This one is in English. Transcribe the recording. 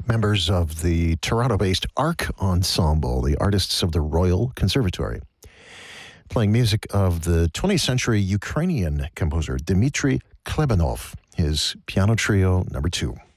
members of the Toronto-based ARC Ensemble, the artists of the Royal Conservatory, playing music of the 20th century Ukrainian composer Dmitry Klebanov, his piano trio number 2.